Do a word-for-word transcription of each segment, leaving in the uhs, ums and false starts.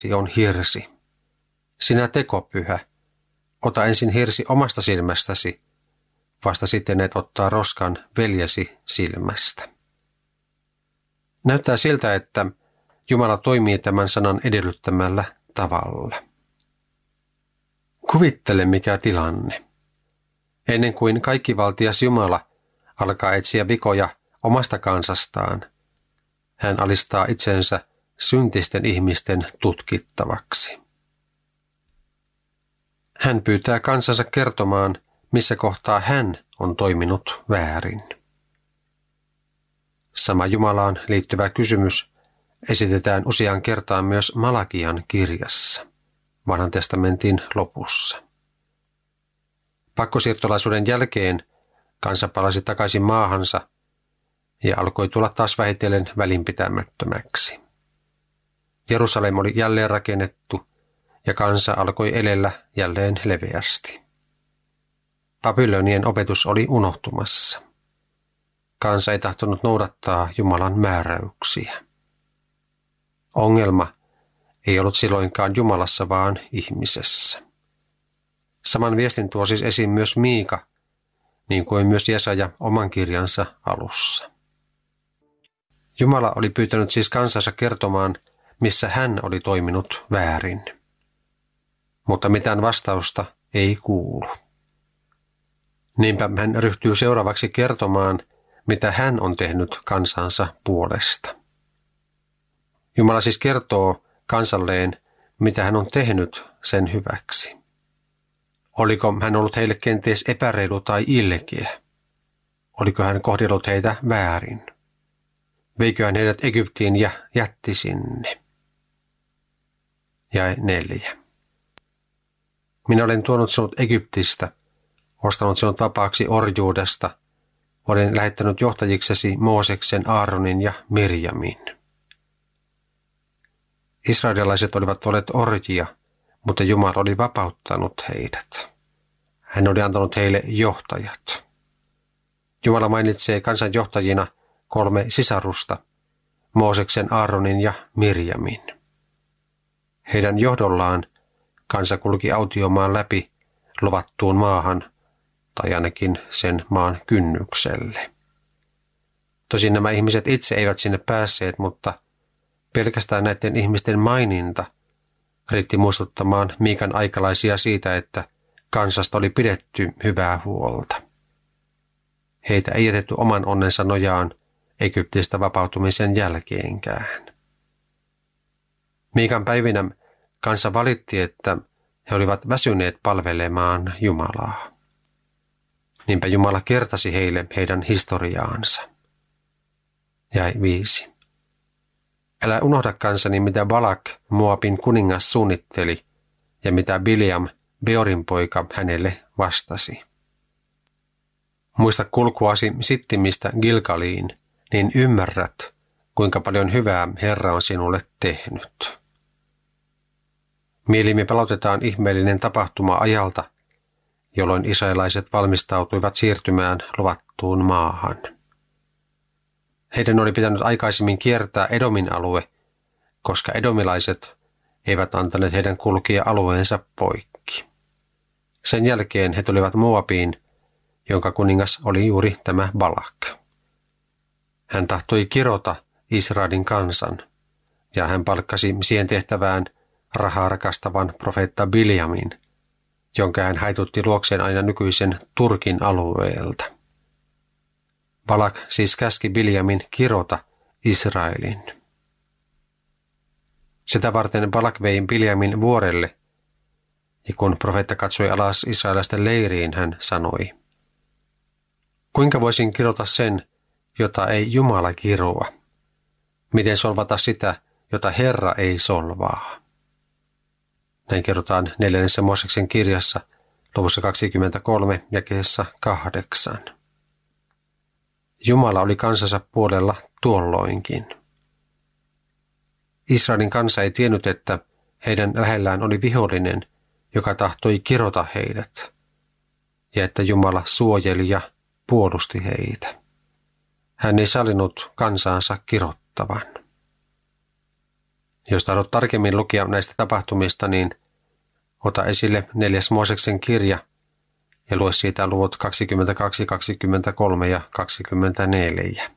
on hirsi. Sinä tekopyhä, ota ensin hirsi omasta silmästäsi, vasta sitten et ottaa roskan veljesi silmästä. Näyttää siltä, että Jumala toimii tämän sanan edellyttämällä tavalla. Kuvittele mikä tilanne. Ennen kuin kaikkivaltias Jumala alkaa etsiä vikoja omasta kansastaan, hän alistaa itsensä syntisten ihmisten tutkittavaksi. Hän pyytää kansansa kertomaan, missä kohtaa hän on toiminut väärin. Sama Jumalaan liittyvä kysymys esitetään useaan kertaan myös Malakian kirjassa, Vanhan testamentin lopussa. Pakkosiirtolaisuuden jälkeen kansa palasi takaisin maahansa ja alkoi tulla taas vähitellen välinpitämättömäksi. Jerusalem oli jälleen rakennettu ja kansa alkoi elellä jälleen leveästi. Babylonien opetus oli unohtumassa. Kansa ei tahtonut noudattaa Jumalan määräyksiä. Ongelma ei ollut silloinkaan Jumalassa, vaan ihmisessä. Saman viestin tuo siis esiin myös Miika, niin kuin myös Jesaja oman kirjansa alussa. Jumala oli pyytänyt siis kansansa kertomaan, missä hän oli toiminut väärin. Mutta mitään vastausta ei kuulu. Niinpä hän ryhtyy seuraavaksi kertomaan, mitä hän on tehnyt kansansa puolesta. Jumala siis kertoo kansalleen, mitä hän on tehnyt sen hyväksi. Oliko hän ollut heille kenties epäreilu tai ilkeä? Oliko hän kohdellut heitä väärin? Veikö hän heidät Egyptiin ja jätti sinne? Jae neljä. Minä olen tuonut sinut Egyptistä, ostanut sinut vapaaksi orjuudesta, olen lähettänyt johtajiksesi Mooseksen, Aaronin ja Mirjamin. Israelilaiset olivat olleet orjia, mutta Jumala oli vapauttanut heidät. Hän oli antanut heille johtajat. Jumala mainitsee kansan johtajina kolme sisarusta, Mooseksen, Aaronin ja Mirjamin. Heidän johdollaan kansa kulki autiomaan läpi luvattuun maahan, tai ainakin sen maan kynnykselle. Tosin nämä ihmiset itse eivät sinne päässeet, mutta pelkästään näiden ihmisten maininta riitti muistuttamaan Miikan aikalaisia siitä, että kansasta oli pidetty hyvää huolta. Heitä ei jätetty oman onnensa nojaan Egyptistä vapautumisen jälkeenkään. Miikan päivinä kansa valitti, että he olivat väsyneet palvelemaan Jumalaa. Niinpä Jumala kertasi heille heidän historiaansa. Jae viisi. Älä unohda kansani, mitä Balak, Moabin kuningas, suunnitteli ja mitä Bileam, Beorin poika, hänelle vastasi. Muista kulkuasi Sittimistä Gilgaliin, niin ymmärrät, kuinka paljon hyvää Herra on sinulle tehnyt. Mieliimme palautetaan ihmeellinen tapahtuma ajalta, jolloin israelaiset valmistautuivat siirtymään luvattuun maahan. Heidän oli pitänyt aikaisemmin kiertää Edomin alue, koska edomilaiset eivät antaneet heidän kulkia alueensa poikki. Sen jälkeen he tulivat Moabiin, jonka kuningas oli juuri tämä Balak. Hän tahtoi kirota Israelin kansan, ja hän palkkasi siihen tehtävään rahaa rakastavan profeetta Bileamin, jonka hän haitutti luokseen aina nykyisen Turkin alueelta. Balak siis käski Bileamin kirota Israelin. Sitä varten Balak vei Bileamin vuorelle, ja kun profeetta katsoi alas israelaisten leiriin, hän sanoi, kuinka voisin kirota sen, jota ei Jumala kiroa? Miten solvata sitä, jota Herra ei solvaa? Näin kerrotaan neljännessä Mooseksen kirjassa luvussa kaksikymmentäkolme jakeessa kahdeksan. Jumala oli kansansa puolella tuolloinkin. Israelin kansa ei tiennyt, että heidän lähellään oli vihollinen, joka tahtoi kirota heidät, ja että Jumala suojeli ja puolusti heitä. Hän ei sallinut kansaansa kirottavan. Jos tahdot tarkemmin lukea näistä tapahtumista, niin ota esille neljäs Mooseksen kirja ja lue siitä luvut kaksikymmentäkaksi, kaksikymmentäkolme ja kaksikymmentäneljä.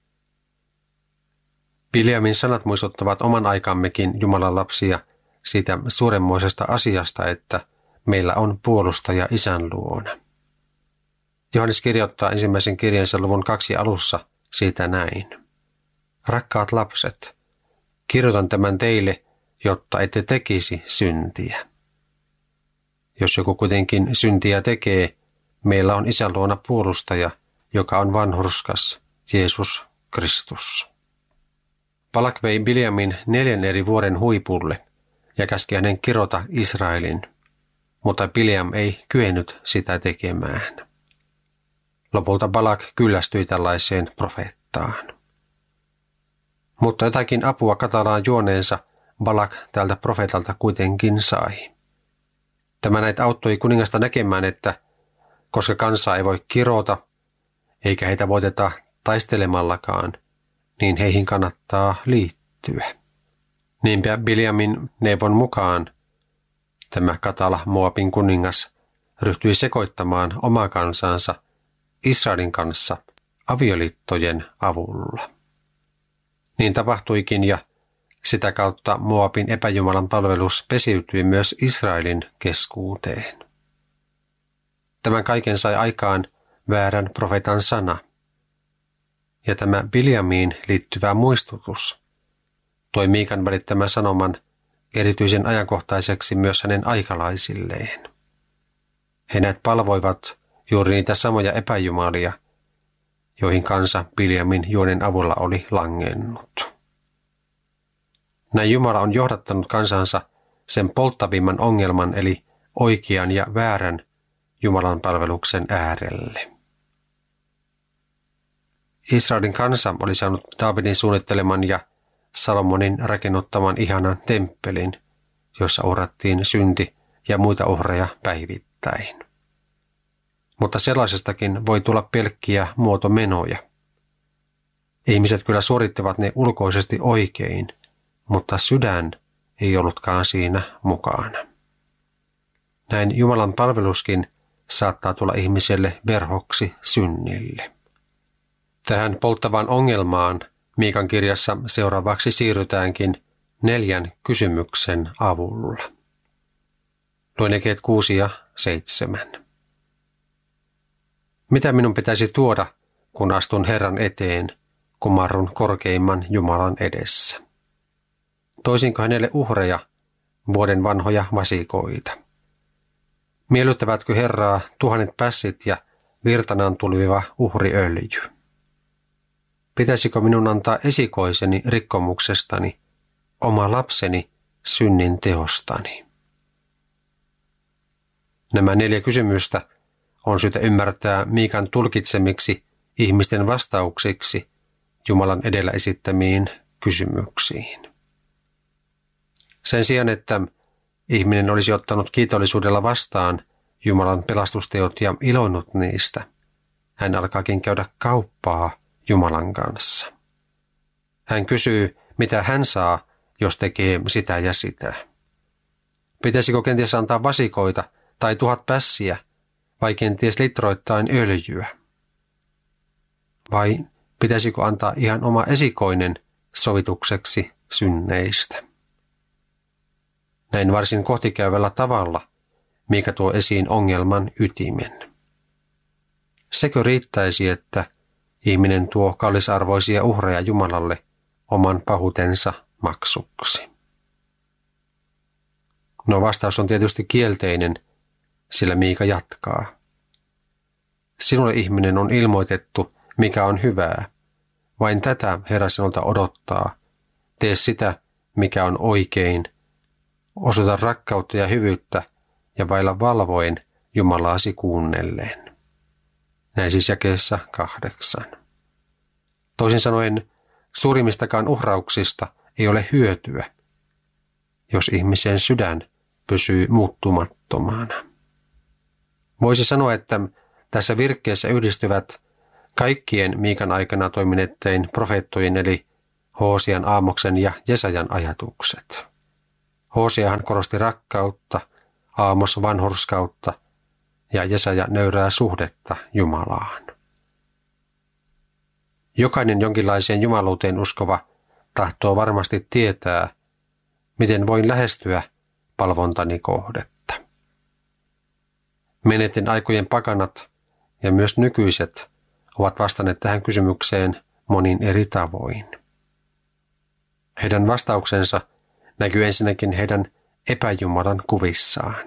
Biljamin sanat muistuttavat oman aikammekin Jumalan lapsia siitä suuremmoisesta asiasta, että meillä on puolustaja Isän luona. Johannes kirjoittaa ensimmäisen kirjansa luvun kaksi alussa siitä näin. Rakkaat lapset, kirjoitan tämän teille, jotta ette tekisi syntiä. Jos joku kuitenkin syntiä tekee, meillä on Isän luona puolustaja, joka on vanhurskas, Jeesus Kristus. Balak vei Biljamin neljän eri vuoden huipulle ja käski hänen kirota Israelin, mutta Biljam ei kyennyt sitä tekemään. Lopulta Balak kyllästyi tällaiseen profeettaan. Mutta jotakin apua katalaan juoneensa Balak tältä profeetalta kuitenkin sai. Tämä näitä auttoi kuningasta näkemään, että koska kansaa ei voi kirota, eikä heitä voiteta taistelemallakaan, niin heihin kannattaa liittyä. Niinpä Biljamin neuvon mukaan tämä katala Moabin kuningas ryhtyi sekoittamaan omaa kansansa Israelin kanssa avioliittojen avulla. Niin tapahtuikin ja sitä kautta Moabin epäjumalan palvelus pesiytyi myös Israelin keskuuteen. Tämän kaiken sai aikaan väärän profeetan sana. Ja tämä Biljamiin liittyvä muistutus toi Miikan välittämän sanoman erityisen ajankohtaiseksi myös hänen aikalaisilleen. He näet palvoivat juuri niitä samoja epäjumalia, joihin kansa Biljamin juonen avulla oli langennut. Näin Jumala on johdattanut kansansa sen polttavimman ongelman eli oikean ja väärän Jumalan palveluksen äärelle. Israelin kansa oli saanut Daavidin suunnitteleman ja Salomonin rakennuttaman ihanan temppelin, jossa uhrattiin synti ja muita uhreja päivittäin. Mutta sellaisestakin voi tulla pelkkiä muotomenoja. Ihmiset kyllä suorittivat ne ulkoisesti oikein, mutta sydän ei ollutkaan siinä mukana. Näin Jumalan palveluskin saattaa tulla ihmiselle verhoksi synnille. Tähän polttavaan ongelmaan Miikan kirjassa seuraavaksi siirrytäänkin neljän kysymyksen avulla. Luen jakeet kuusi ja seitsemän. Mitä minun pitäisi tuoda, kun astun Herran eteen, kumarrun korkeimman Jumalan edessä? Toisinko hänelle uhreja, vuoden vanhoja vasikoita? Miellyttävätkö Herraa tuhannet pässit ja virtanaan tulviva uhriöljy? Pitäisikö minun antaa esikoiseni rikkomuksestani, oma lapseni synnin teostani? Nämä neljä kysymystä on syytä ymmärtää Miikan tulkitsemiksi ihmisten vastauksiksi Jumalan edellä esittämiin kysymyksiin. Sen sijaan, että ihminen olisi ottanut kiitollisuudella vastaan Jumalan pelastusteot ja iloinnut niistä, hän alkaakin käydä kauppaa Jumalan kanssa. Hän kysyy, mitä hän saa, jos tekee sitä ja sitä. Pitäisikö kenties antaa vasikoita tai tuhat pässiä, vai kenties litroittain öljyä? Vai pitäisikö antaa ihan oma esikoinen sovitukseksi synneistä? Näin varsin kohtikäyvällä tavalla Miika tuo esiin ongelman ytimen. Sekö riittäisi, että ihminen tuo kallisarvoisia uhreja Jumalalle oman pahuutensa maksuksi? No vastaus on tietysti kielteinen, sillä Miika jatkaa. Sinulle ihminen on ilmoitettu, mikä on hyvää. Vain tätä Herra sinulta odottaa. Tee sitä, mikä on oikein. Osoita rakkautta ja hyvyyttä ja vailla valvoen Jumalaasi kuunnellen. Näin siis jakeessa kahdeksan. Toisin sanoen, suurimmistakaan uhrauksista ei ole hyötyä, jos ihmisen sydän pysyy muuttumattomana. Voisi sanoa, että tässä virkkeessä yhdistyvät kaikkien Miikan aikana toimineiden profeettojen eli Hoosean, Aamoksen ja Jesajan ajatukset. Hooseahan korosti rakkautta, Aamos vanhurskautta ja Jesaja nöyrää suhdetta Jumalaan. Jokainen jonkinlaiseen jumaluuteen uskova tahtoo varmasti tietää, miten voin lähestyä palvontani kohdetta. Menneiden aikojen pakanat ja myös nykyiset ovat vastanneet tähän kysymykseen monin eri tavoin. Heidän vastauksensa näkyy ensinnäkin heidän epäjumalan kuvissaan.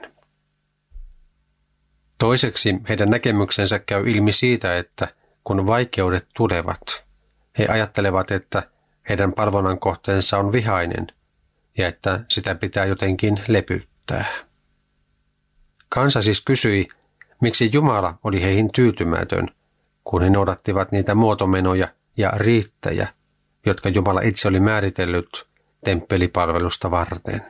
Toiseksi heidän näkemyksensä käy ilmi siitä, että kun vaikeudet tulevat, he ajattelevat, että heidän palvonnan kohteensa on vihainen ja että sitä pitää jotenkin lepyttää. Kansa siis kysyi, miksi Jumala oli heihin tyytymätön, kun he noudattivat niitä muotomenoja ja riittejä, jotka Jumala itse oli määritellyt temppelipalvelusta varten.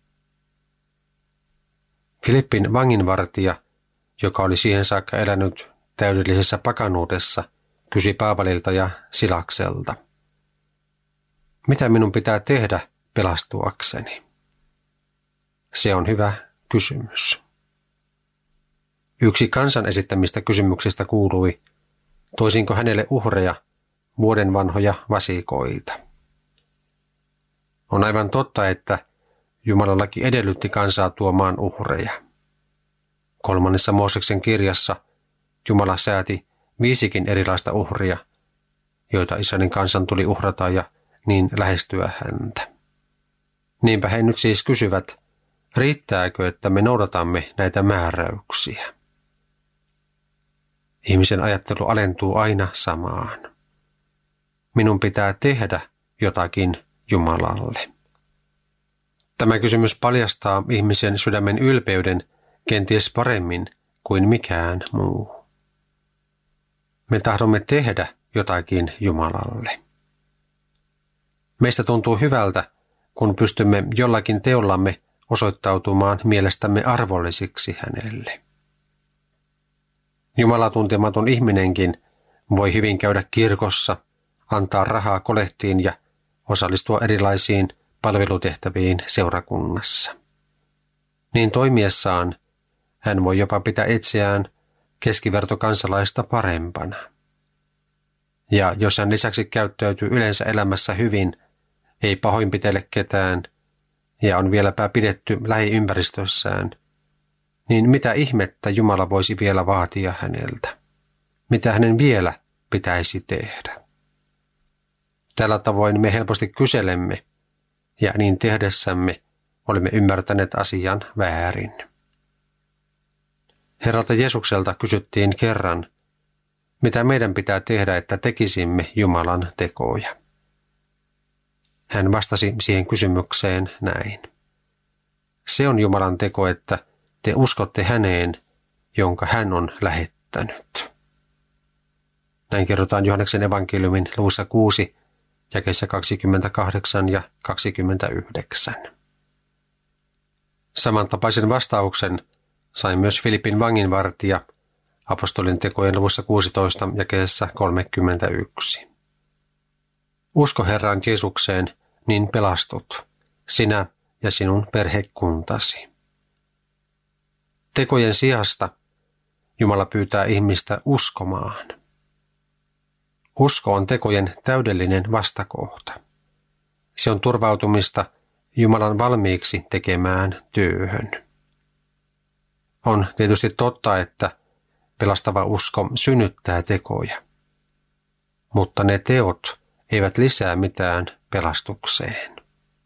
Filippin vanginvartija, joka oli siihen saakka elänyt täydellisessä pakanuudessa, kysyi Paavalilta ja Silakselta. Mitä minun pitää tehdä pelastuakseni? Se on hyvä kysymys. Yksi kansan esittämistä kysymyksistä kuului, toisinko hänelle uhreja, vuoden vanhoja vasikoita. On aivan totta, että Jumalan laki edellytti kansaa tuomaan uhreja. Kolmannessa Mooseksen kirjassa Jumala sääti viisikin erilaista uhria, joita Israelin kansan tuli uhrata ja niin lähestyä häntä. Niinpä he nyt siis kysyvät, riittääkö, että me noudatamme näitä määräyksiä? Ihmisen ajattelu alentuu aina samaan. Minun pitää tehdä jotakin Jumalalle. Tämä kysymys paljastaa ihmisen sydämen ylpeyden kenties paremmin kuin mikään muu. Me tahdomme tehdä jotakin Jumalalle. Meistä tuntuu hyvältä, kun pystymme jollakin teollamme osoittautumaan mielestämme arvollisiksi hänelle. Jumala tuntematon ihminenkin voi hyvin käydä kirkossa, antaa rahaa kolehtiin ja osallistua erilaisiin palvelutehtäviin seurakunnassa. Niin toimiessaan hän voi jopa pitää itseään keskivertokansalaista parempana. Ja jos hän lisäksi käyttäytyy yleensä elämässä hyvin, ei pahoinpitele ketään ja on vieläpä pidetty lähiympäristössään, niin mitä ihmettä Jumala voisi vielä vaatia häneltä? Mitä hänen vielä pitäisi tehdä? Tällä tavoin me helposti kyselemme, ja niin tehdessämme olemme ymmärtäneet asian väärin. Herralta Jeesukselta kysyttiin kerran, mitä meidän pitää tehdä, että tekisimme Jumalan tekoja. Hän vastasi siihen kysymykseen näin. Se on Jumalan teko, että te uskotte häneen, jonka hän on lähettänyt. Näin kerrotaan Johanneksen evankeliumin luvussa kuusi, jakeissa kaksikymmentäkahdeksan ja kaksikymmentäyhdeksän. Samantapaisen vastauksen sai myös Filippin vanginvartija apostolin tekojen luvussa kuusitoista, jakeessa kolmekymmentäyksi. Usko Herran Jeesukseen, niin pelastut, sinä ja sinun perhekuntasi. Tekojen sijasta Jumala pyytää ihmistä uskomaan. Usko on tekojen täydellinen vastakohta. Se on turvautumista Jumalan valmiiksi tekemään työhön. On tietysti totta, että pelastava usko synnyttää tekoja, mutta ne teot eivät lisää mitään pelastukseen.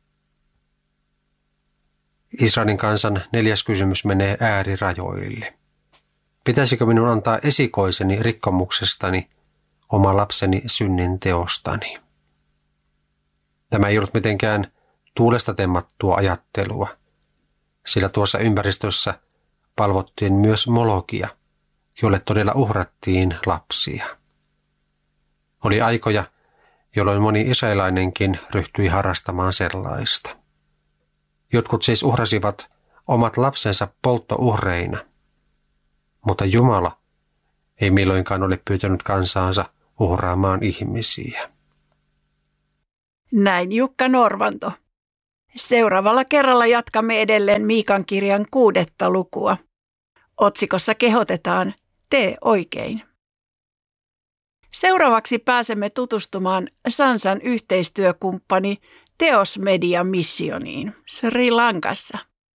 Israelin kansan neljäs kysymys menee äärirajoille. Pitäisikö minun antaa esikoiseni rikkomuksestani, oma lapseni synnin teostani? Tämä ei ollut mitenkään tuulesta temmattua ajattelua, sillä tuossa ympäristössä palvottiin myös Molokia, jolle todella uhrattiin lapsia. Oli aikoja, jolloin moni israelainenkin ryhtyi harrastamaan sellaista. Jotkut siis uhrasivat omat lapsensa polttouhreina, mutta Jumala ei milloinkaan ole pyytänyt kansaansa uhraamaan ihmisiä. Näin Jukka Norvanto. Seuraavalla kerralla jatkamme edelleen Miikan kirjan kuudetta lukua. Otsikossa kehotetaan Tee oikein. Seuraavaksi pääsemme tutustumaan Sansan yhteistyökumppani Teos Media missioniin Sri Lankassa.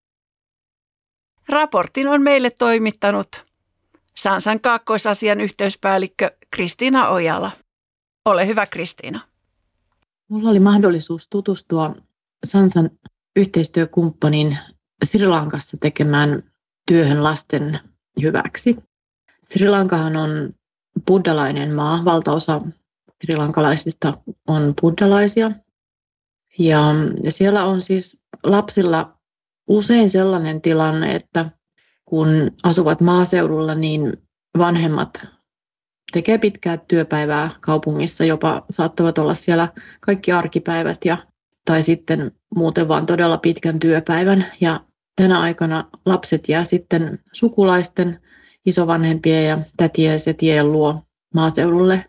Raportin on meille toimittanut Sansan kaakkoisasian yhteyspäällikkö Kristiina Ojala. Ole hyvä, Kristiina. Mulla oli mahdollisuus tutustua Sansan yhteistyökumppanin Sri Lankassa tekemään työhön lasten hyväksi. Sri Lankahan on buddhalainen maa. Valtaosa srilankalaisista on buddhalaisia. Ja siellä on siis lapsilla usein sellainen tilanne, että kun asuvat maaseudulla, niin vanhemmat tekee pitkää työpäivää kaupungissa, jopa saattavat olla siellä kaikki arkipäivät ja, tai sitten muuten vaan todella pitkän työpäivän. Ja tänä aikana lapset jää sitten sukulaisten, isovanhempien ja tätien ja setien luo maaseudulle.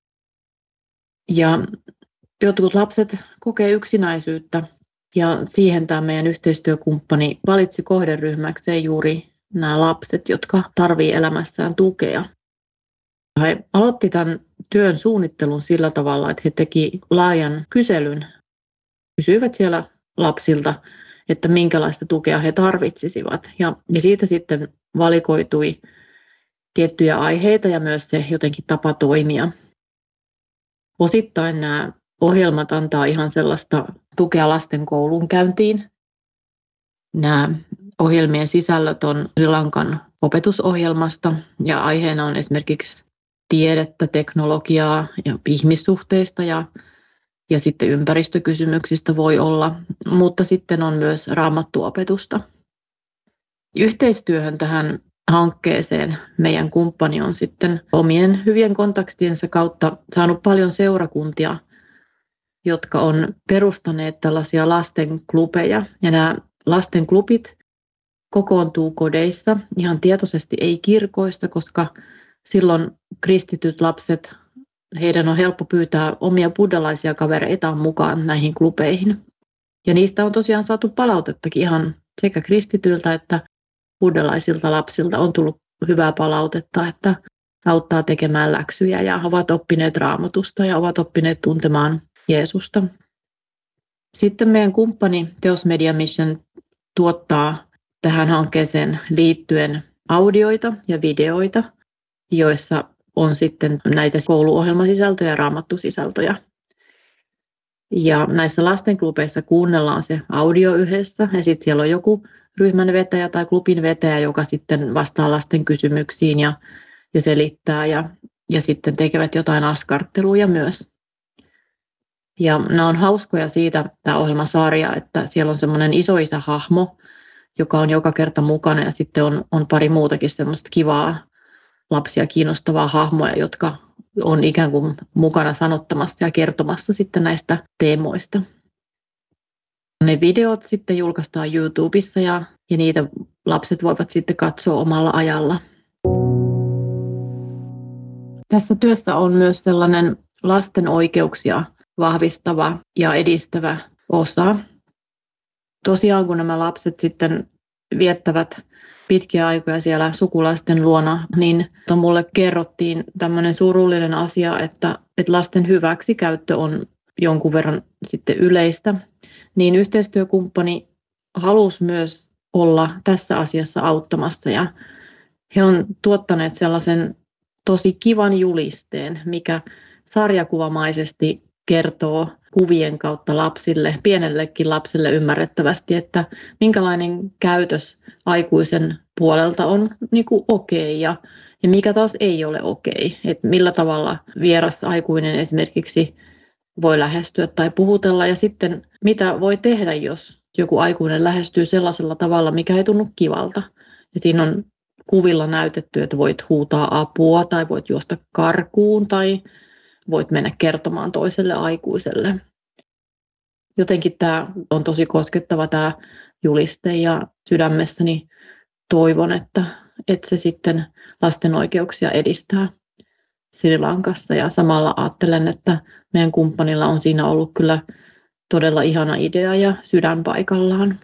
Ja jotkut lapset kokee yksinäisyyttä ja siihen tämä meidän yhteistyökumppani valitsi kohderyhmäkseen juuri nämä lapset, jotka tarvitsevat elämässään tukea. He aloitti tämän työn suunnittelun sillä tavalla, että he teki laajan kyselyn, kysyivät siellä lapsilta, että minkälaista tukea he tarvitsisivat. Ja, ja siitä sitten valikoitui tiettyjä aiheita ja myös se jotenkin tapa toimia. Osittain nämä ohjelmat antaa ihan sellaista tukea lasten koulunkäyntiin. Nämä ohjelmien sisällöt on Sri Lankan opetusohjelmasta ja aiheena on esimerkiksi tiedettä, teknologiaa ja ihmissuhteista ja, ja sitten ympäristökysymyksistä voi olla, mutta sitten on myös raamattuopetusta. Yhteistyöhön tähän hankkeeseen meidän kumppani on sitten omien hyvien kontaktiensa kautta saanut paljon seurakuntia, jotka on perustaneet tällaisia lastenklubeja. Ja nämä lastenklubit kokoontuu kodeissa, ihan tietoisesti ei kirkoissa, koska silloin kristityt lapset, heidän on helppo pyytää omia buddhalaisia kavereitaan mukaan näihin klubeihin. Ja niistä on tosiaan saatu palautettakin ihan sekä kristityiltä että buddhalaisilta lapsilta on tullut hyvää palautetta, että auttaa tekemään läksyjä ja ovat oppineet raamatusta ja ovat oppineet tuntemaan Jeesusta. Sitten meidän kumppani Teos Media Mission tuottaa tähän hankkeeseen liittyen audioita ja videoita, joissa on sitten näitä kouluohjelmasisältöjä ja raamattusisältöjä. Ja näissä lastenklubeissa kuunnellaan se audio yhdessä ja sitten siellä on joku ryhmän vetäjä tai klubin vetäjä, joka sitten vastaa lasten kysymyksiin ja, ja selittää ja, ja sitten tekevät jotain askarteluja myös. Ja nämä on hauskoja siitä, tämä ohjelmasarja, että siellä on semmoinen isoisä-hahmo, joka on joka kerta mukana ja sitten on, on pari muutakin semmoista kivaa lapsia kiinnostavaa hahmoja, jotka on ikään kuin mukana sanottamassa ja kertomassa sitten näistä teemoista. Ne videot sitten julkaistaan YouTubessa ja, ja niitä lapset voivat sitten katsoa omalla ajalla. Tässä työssä on myös sellainen lasten oikeuksia vahvistava ja edistävä osa. Tosiaan kun nämä lapset sitten viettävät pitkiä aikoja siellä sukulaisten luona, niin mulle kerrottiin tämmöinen surullinen asia, että, että lasten hyväksikäyttö on jonkun verran sitten yleistä. Niin yhteistyökumppani halusi myös olla tässä asiassa auttamassa ja he on tuottaneet sellaisen tosi kivan julisteen, mikä sarjakuvamaisesti kertoo kuvien kautta lapsille, pienellekin lapselle ymmärrettävästi, että minkälainen käytös aikuisen puolelta on niin kuin okei ja, ja mikä taas ei ole okei. Että millä tavalla vieras aikuinen esimerkiksi voi lähestyä tai puhutella ja sitten mitä voi tehdä, jos joku aikuinen lähestyy sellaisella tavalla, mikä ei tunnu kivalta. Ja siinä on kuvilla näytetty, että voit huutaa apua tai voit juosta karkuun tai voit mennä kertomaan toiselle aikuiselle. Jotenkin tämä on tosi koskettava tämä juliste ja sydämessäni toivon, että, että se sitten lasten oikeuksia edistää Sri Lankassa. Ja samalla ajattelen, että meidän kumppanilla on siinä ollut kyllä todella ihana idea ja sydän paikallaan.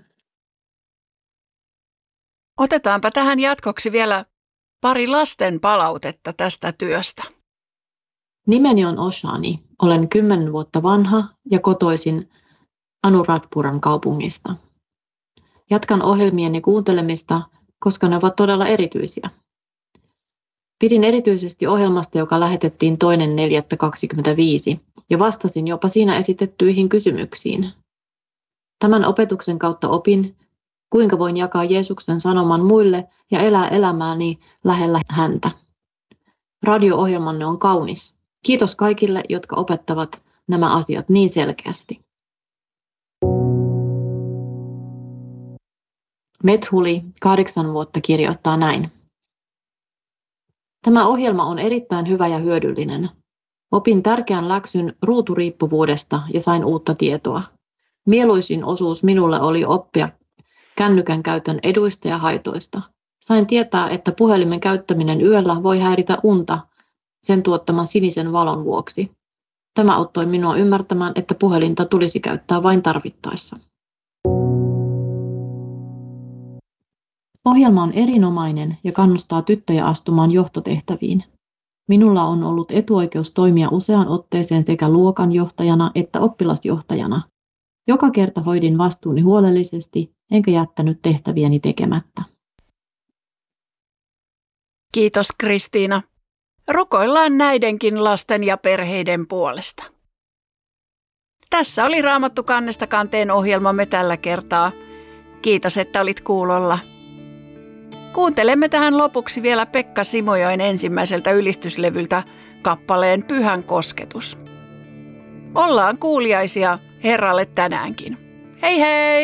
Otetaanpa tähän jatkoksi vielä pari lasten palautetta tästä työstä. Nimeni on Oshani. Olen kymmenen vuotta vanha ja kotoisin Anuradpuran kaupungista. Jatkan ohjelmieni kuuntelemista, koska ne ovat todella erityisiä. Pidin erityisesti ohjelmasta, joka lähetettiin toinen neljättä kaksikymmentäviisi, ja vastasin jopa siinä esitettyihin kysymyksiin. Tämän opetuksen kautta opin, kuinka voin jakaa Jeesuksen sanoman muille ja elää elämääni lähellä häntä. Radio-ohjelmanne on kaunis. Kiitos kaikille, jotka opettavat nämä asiat niin selkeästi. Methuli, kahdeksan vuotta, kirjoittaa näin. Tämä ohjelma on erittäin hyvä ja hyödyllinen. Opin tärkeän läksyn ruuturiippuvuudesta ja sain uutta tietoa. Mieluisin osuus minulle oli oppia kännykän käytön eduista ja haitoista. Sain tietää, että puhelimen käyttäminen yöllä voi häiritä unta sen tuottaman sinisen valon vuoksi. Tämä auttoi minua ymmärtämään, että puhelinta tulisi käyttää vain tarvittaessa. Ohjelma on erinomainen ja kannustaa tyttöjä astumaan johtotehtäviin. Minulla on ollut etuoikeus toimia useaan otteeseen sekä luokanjohtajana että oppilasjohtajana. Joka kerta hoidin vastuuni huolellisesti, enkä jättänyt tehtäviäni tekemättä. Kiitos Kristiina. Rukoillaan näidenkin lasten ja perheiden puolesta. Tässä oli Raamattu kannesta kanteen ohjelmamme tällä kertaa. Kiitos, että olit kuulolla. Kuuntelemme tähän lopuksi vielä Pekka Simojoen ensimmäiseltä ylistyslevyltä kappaleen Pyhän kosketus. Ollaan kuuliaisia Herralle tänäänkin. Hei hei!